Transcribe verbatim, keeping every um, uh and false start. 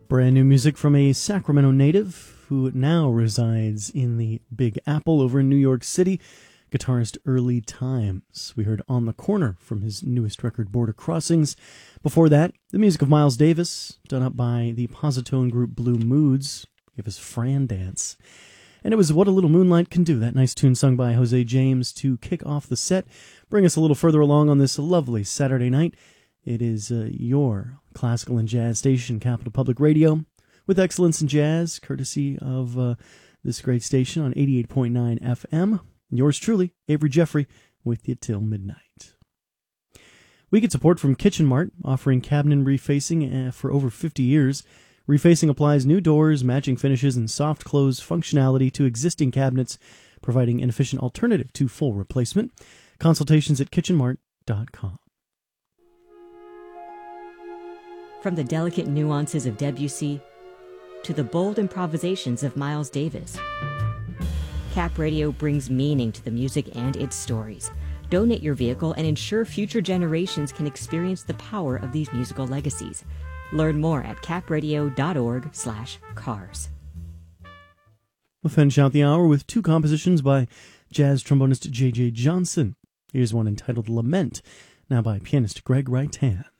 Brand new music from a Sacramento native who now resides in the Big Apple over in New York City, guitarist Early Times. We heard On the Corner from his newest record, Border Crossings. Before that, the music of Miles Davis, done up by the Positone group Blue Moods, gave us Fran Dance. And it was What a Little Moonlight Can Do, that nice tune sung by Jose James to kick off the set, bring us a little further along on this lovely Saturday night. It is uh, your classical and jazz station, Capital Public Radio, with excellence in jazz, courtesy of uh, this great station on eighty-eight point nine F M. Yours truly, Avery Jeffrey, with you till midnight. We get support from Kitchen Mart, offering cabinet refacing uh, for over fifty years. Refacing applies new doors, matching finishes, and soft close functionality to existing cabinets, providing an efficient alternative to full replacement. Consultations at kitchen mart dot com. From the delicate nuances of Debussy to the bold improvisations of Miles Davis, Cap Radio brings meaning to the music and its stories. Donate your vehicle and ensure future generations can experience the power of these musical legacies. Learn more at capradio dot org slash cars. We'll finish out the hour with two compositions by jazz trombonist J J Johnson. Here's one entitled Lament, now by pianist Greg Wright-Tan.